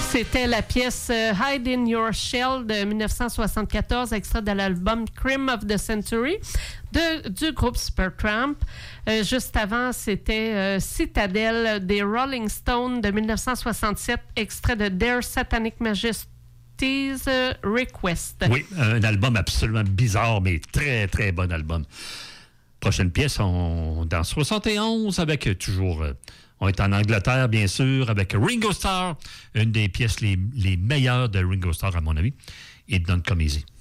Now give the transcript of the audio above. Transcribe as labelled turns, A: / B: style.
A: C'était la pièce Hide in Your Shell de 1974, extrait de l'album Cream of the Century du groupe Supertramp. Juste avant, c'était Citadel des Rolling Stones de 1967, extrait de Their Satanic Majesty's Request.
B: Oui, un album absolument bizarre, mais très, très bon album. Prochaine pièce, dans 71, avec toujours... on est en Angleterre, bien sûr, avec Ringo Starr, une des pièces les meilleures de Ringo Starr, à mon avis, et Don't Come Easy.